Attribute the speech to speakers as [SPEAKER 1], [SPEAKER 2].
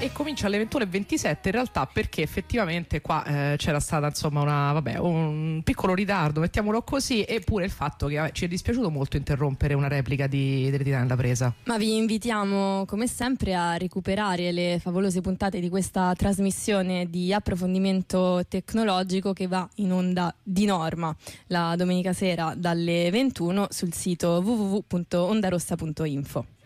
[SPEAKER 1] e comincia alle 21:27 in realtà, perché effettivamente qua c'era stata insomma un piccolo ritardo, mettiamolo così, eppure il fatto che ci è dispiaciuto molto interrompere una replica di Retina nella presa.
[SPEAKER 2] Ma vi invitiamo come sempre a recuperare le favolose puntate di questa trasmissione di approfondimento tecnologico che va in onda di norma la domenica sera dalle 21 sul sito www.ondarossa.info.